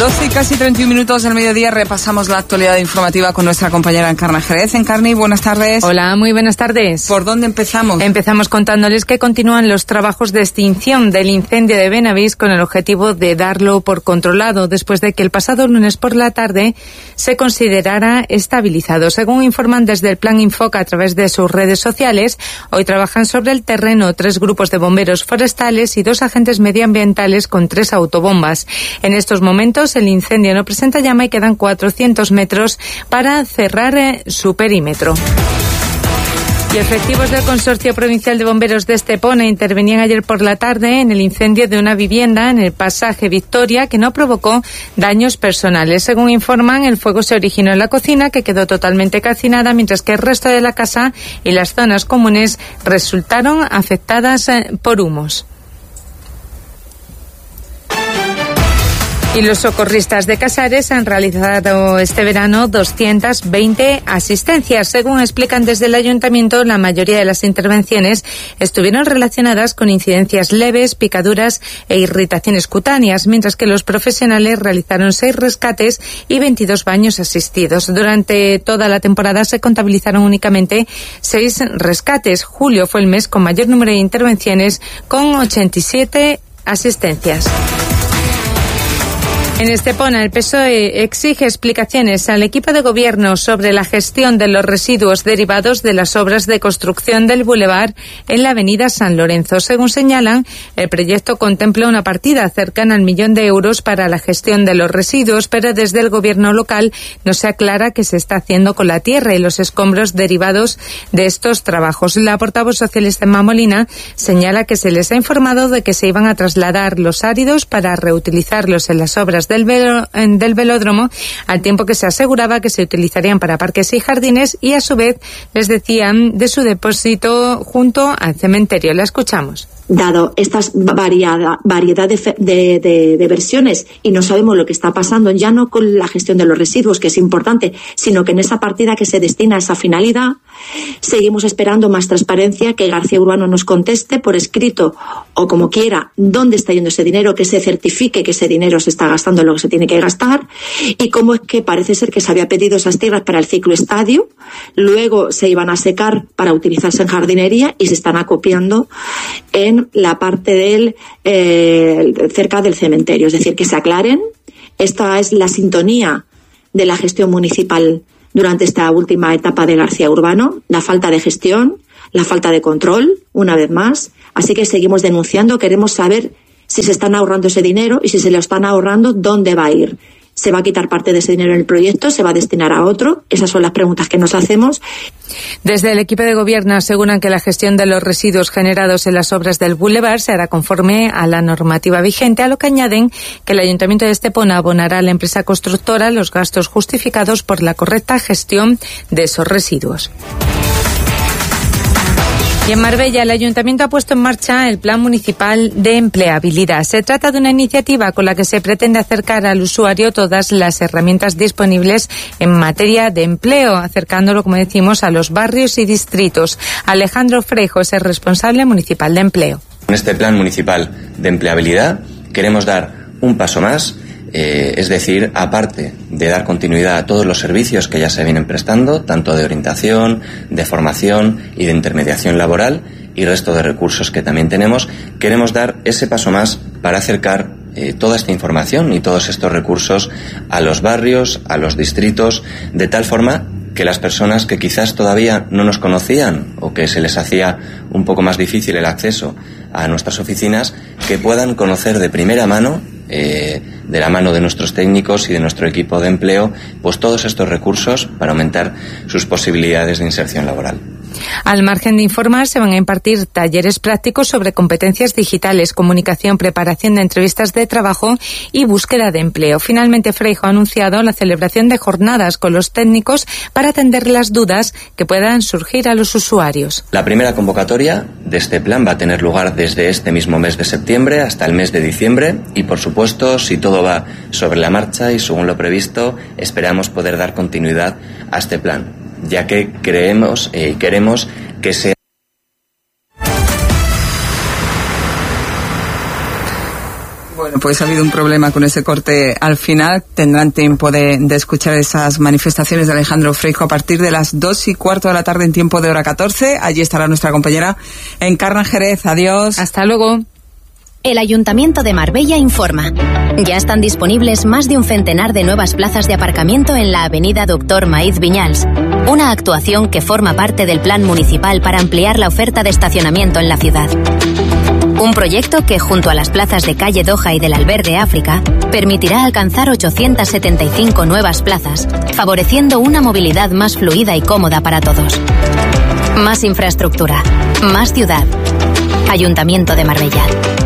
12 y casi 31 minutos del mediodía, repasamos la actualidad informativa con nuestra compañera Encarna Jerez. Encarni, buenas tardes. Hola, muy buenas tardes. ¿Por dónde empezamos? Empezamos contándoles que continúan los trabajos de extinción del incendio de Benavís con el objetivo de darlo por controlado después de que el pasado lunes por la tarde se considerara estabilizado. Según informan desde el Plan Infoca a través de sus redes sociales, hoy trabajan sobre el terreno 3 grupos de bomberos forestales y 2 agentes medioambientales con 3 autobombas. En estos momentos el incendio no presenta llama y quedan 400 metros para cerrar su perímetro. Y efectivos del Consorcio Provincial de Bomberos de Estepona intervenían ayer por la tarde en el incendio de una vivienda en el pasaje Victoria que no provocó daños personales. Según informan, el fuego se originó en la cocina, que quedó totalmente calcinada, mientras que el resto de la casa y las zonas comunes resultaron afectadas por humos. Y los socorristas de Casares han realizado este verano 220 asistencias. Según explican desde el ayuntamiento, la mayoría de las intervenciones estuvieron relacionadas con incidencias leves, picaduras e irritaciones cutáneas, mientras que los profesionales realizaron 6 rescates y 22 baños asistidos. Durante toda la temporada se contabilizaron únicamente 6 rescates. Julio fue el mes con mayor número de intervenciones, con 87 asistencias. En Estepona, el PSOE exige explicaciones al equipo de gobierno sobre la gestión de los residuos derivados de las obras de construcción del bulevar en la avenida San Lorenzo. Según señalan, el proyecto contempla una partida cercana al 1 millón de euros para la gestión de los residuos, pero desde el gobierno local no se aclara qué se está haciendo con la tierra y los escombros derivados de estos trabajos. La portavoz socialista Emma Molina señala que se les ha informado de que se iban a trasladar los áridos para reutilizarlos en las obras del velódromo, al tiempo que se aseguraba que se utilizarían para parques y jardines, y a su vez les decían de su depósito junto al cementerio. La escuchamos. Dado estas variedad de versiones y no sabemos lo que está pasando, ya no con la gestión de los residuos, que es importante, sino que en esa partida que se destina a esa finalidad, seguimos esperando más transparencia, que García Urbano nos conteste por escrito o como quiera dónde está yendo ese dinero, que se certifique que ese dinero se está gastando lo que se tiene que gastar, y cómo es que parece ser que se había pedido esas tierras para el ciclo estadio, luego se iban a secar para utilizarse en jardinería y se están acopiando en la parte cerca del cementerio. Es decir, que se aclaren. Esta es la sintonía de la gestión municipal durante esta última etapa de García Urbano, la falta de gestión, la falta de control, una vez más. Así que seguimos denunciando, queremos saber si se están ahorrando ese dinero y si se lo están ahorrando, ¿dónde va a ir? ¿Se va a quitar parte de ese dinero en el proyecto? ¿Se va a destinar a otro? Esas son las preguntas que nos hacemos. Desde el equipo de gobierno aseguran que la gestión de los residuos generados en las obras del bulevar se hará conforme a la normativa vigente, a lo que añaden que el Ayuntamiento de Estepona abonará a la empresa constructora los gastos justificados por la correcta gestión de esos residuos. Y en Marbella, el Ayuntamiento ha puesto en marcha el Plan Municipal de Empleabilidad. Se trata de una iniciativa con la que se pretende acercar al usuario todas las herramientas disponibles en materia de empleo, acercándolo, como decimos, a los barrios y distritos. Alejandro Freijo es el responsable municipal de empleo. Con este Plan Municipal de Empleabilidad queremos dar un paso más. Es decir, aparte de dar continuidad a todos los servicios que ya se vienen prestando, tanto de orientación, de formación y de intermediación laboral y resto de recursos que también tenemos, queremos dar ese paso más para acercar toda esta información y todos estos recursos a los barrios, a los distritos, de tal forma que las personas que quizás todavía no nos conocían o que se les hacía un poco más difícil el acceso a nuestras oficinas, que puedan conocer de primera mano, de la mano de nuestros técnicos y de nuestro equipo de empleo, pues todos estos recursos para aumentar sus posibilidades de inserción laboral. Al margen de informar, se van a impartir talleres prácticos sobre competencias digitales, comunicación, preparación de entrevistas de trabajo y búsqueda de empleo. Finalmente, Freijo ha anunciado la celebración de jornadas con los técnicos para atender las dudas que puedan surgir a los usuarios. La primera convocatoria de este plan va a tener lugar desde este mismo mes de septiembre hasta el mes de diciembre y, por supuesto, si todo va sobre la marcha y según lo previsto, esperamos poder dar continuidad a este plan, ya que creemos y queremos que sea. Bueno, pues ha habido un problema con ese corte al final. Tendrán tiempo de escuchar esas manifestaciones de Alejandro Freijóo a partir de las 2:15 de la tarde en tiempo de hora 14. Allí estará nuestra compañera Encarna Jerez. Adiós. Hasta luego. El Ayuntamiento de Marbella informa. Ya están disponibles más de un centenar de nuevas plazas de aparcamiento en la avenida Doctor Maíz Viñals. Una actuación que forma parte del plan municipal para ampliar la oferta de estacionamiento en la ciudad. Un proyecto que, junto a las plazas de Calle Doha y del Albergue África, permitirá alcanzar 875 nuevas plazas, favoreciendo una movilidad más fluida y cómoda para todos. Más infraestructura, más ciudad. Ayuntamiento de Marbella.